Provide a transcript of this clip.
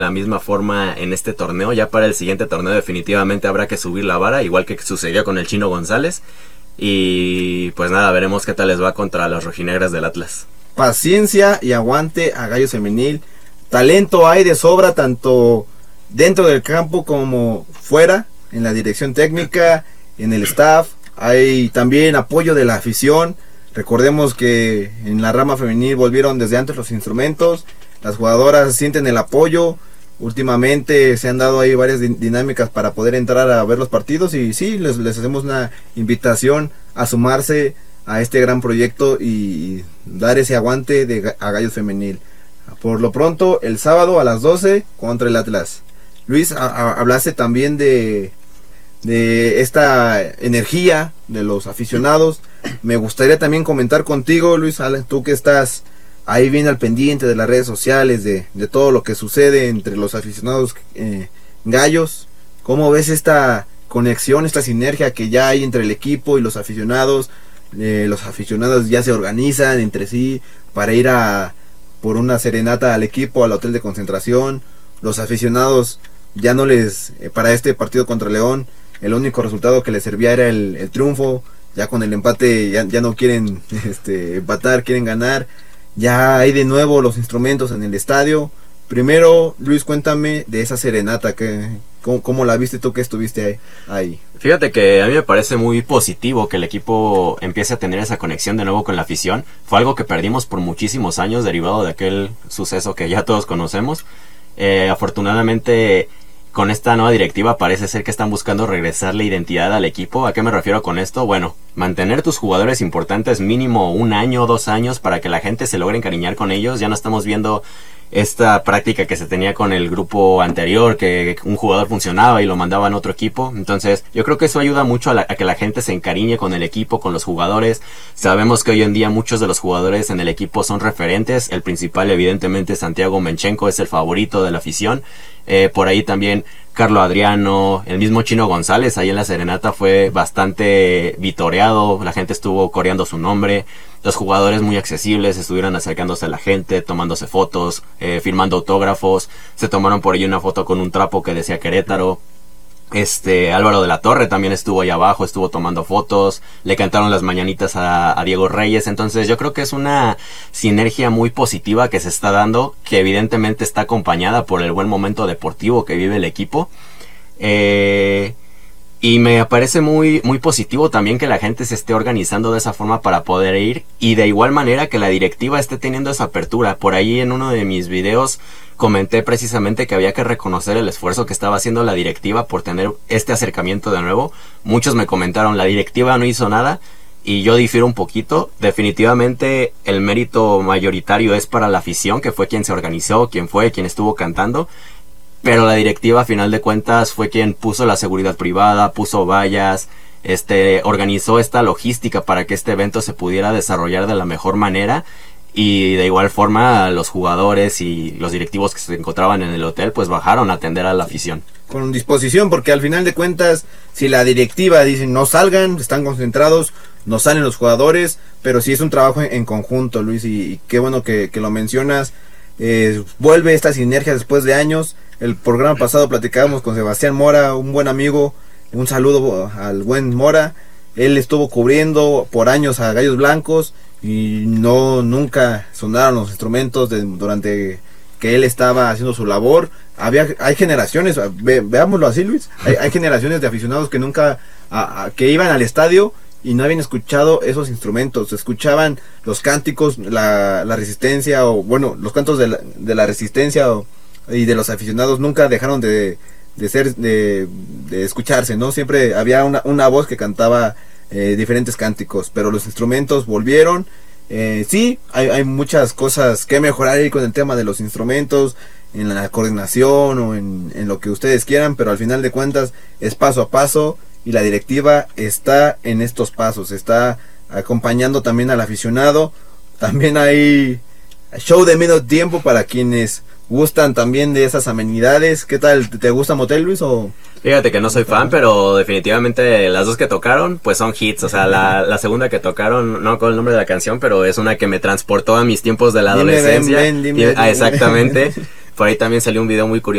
la misma forma en este torneo. Ya para el siguiente torneo definitivamente habrá que subir la vara, igual que sucedió con el Chino González. Y pues nada, veremos qué tal les va contra los rojinegras del Atlas. Paciencia y aguante a Gallos Femenil. Talento hay de sobra, tanto dentro del campo como fuera, en la dirección técnica, en el staff. Hay también apoyo de la afición. Recordemos que en la rama femenil volvieron desde antes los instrumentos. Las jugadoras sienten el apoyo. Últimamente se han dado ahí varias dinámicas para poder entrar a ver los partidos. Y sí, les hacemos una invitación a sumarse a este gran proyecto y dar ese aguante a Gallos Femenil. Por lo pronto, el sábado a las 12 contra el Atlas. Luis, hablaste también de esta energía de los aficionados. Me gustaría también comentar contigo, Luis, tú que estás ahí bien al pendiente de las redes sociales, de todo lo que sucede entre los aficionados gallos. ¿Cómo ves esta conexión, esta sinergia que ya hay entre el equipo y los aficionados? Los aficionados ya se organizan entre sí para ir por una serenata al equipo, al hotel de concentración. Los aficionados ya no para este partido contra León, el único resultado que les servía era el triunfo. Ya con el empate ya no quieren empatar, quieren ganar. Ya hay de nuevo los instrumentos en el estadio. Primero, Luis, cuéntame de esa serenata, ¿cómo la viste tú que estuviste ahí? Fíjate que a mí me parece muy positivo que el equipo empiece a tener esa conexión de nuevo con la afición. Fue algo que perdimos por muchísimos años derivado de aquel suceso que ya todos conocemos. Afortunadamente, con esta nueva directiva parece ser que están buscando regresarle identidad al equipo. ¿A qué me refiero con esto? Bueno, mantener tus jugadores importantes mínimo 1 año o 2 años para que la gente se logre encariñar con ellos. Ya no estamos viendo esta práctica que se tenía con el grupo anterior, que un jugador funcionaba y lo mandaban a otro equipo. Entonces yo creo que eso ayuda mucho a que la gente se encariñe con el equipo, con los jugadores. Sabemos que hoy en día muchos de los jugadores en el equipo son referentes. El principal evidentemente Santiago Menchenko es el favorito de la afición. Por ahí también Carlos Adriano, el mismo Chino González ahí en la serenata fue bastante vitoreado, la gente estuvo coreando su nombre, los jugadores muy accesibles estuvieron acercándose a la gente, tomándose fotos, firmando autógrafos, se tomaron por ahí una foto con un trapo que decía Querétaro. Álvaro de la Torre también estuvo ahí abajo, estuvo tomando fotos, le cantaron las mañanitas a Diego Reyes. Entonces yo creo que es una sinergia muy positiva que se está dando, que evidentemente está acompañada por el buen momento deportivo que vive el equipo. Y me parece muy, muy positivo también que la gente se esté organizando de esa forma para poder ir, y de igual manera que la directiva esté teniendo esa apertura. Por ahí en uno de mis videos comenté precisamente que había que reconocer el esfuerzo que estaba haciendo la directiva por tener este acercamiento de nuevo. Muchos me comentaron, la directiva no hizo nada, y yo difiero un poquito. Definitivamente el mérito mayoritario es para la afición, que fue quien se organizó, quien estuvo cantando. Pero la directiva a final de cuentas fue quien puso la seguridad privada, puso vallas, organizó esta logística para que este evento se pudiera desarrollar de la mejor manera. Y de igual forma los jugadores y los directivos que se encontraban en el hotel pues bajaron a atender a la afición. Con disposición, porque al final de cuentas, si la directiva dice no salgan, están concentrados, no salen los jugadores, pero sí es un trabajo en conjunto, Luis, y qué bueno que lo mencionas. Vuelve esta sinergia después de años. El programa pasado platicábamos con Sebastián Mora, un buen amigo. Un saludo al buen Mora. Él estuvo cubriendo por años a Gallos Blancos y nunca sonaron los instrumentos durante que él estaba haciendo su labor. Hay generaciones, veámoslo así, Luis, hay generaciones de aficionados que nunca que iban al estadio y no habían escuchado esos instrumentos. Escuchaban los cánticos, la resistencia, o bueno, los cantos de la resistencia y de los aficionados nunca dejaron de escucharse, ¿no? Siempre había una voz que cantaba diferentes cánticos, pero los instrumentos volvieron. Sí, hay muchas cosas que mejorar ahí con el tema de los instrumentos, en la coordinación o en lo que ustedes quieran, pero al final de cuentas es paso a paso, y la directiva está en estos pasos, está acompañando también al aficionado. También hay show de medio tiempo para quienes gustan también de esas amenidades. ¿Qué tal? ¿Te gusta Motel, Luis? Fíjate que no soy fan, pero definitivamente las dos que tocaron pues son hits. O sea, la segunda que tocaron, no con el nombre de la canción, pero es una que me transportó a mis tiempos de la adolescencia. Dime. Exactamente. por ahí también salió un video muy curioso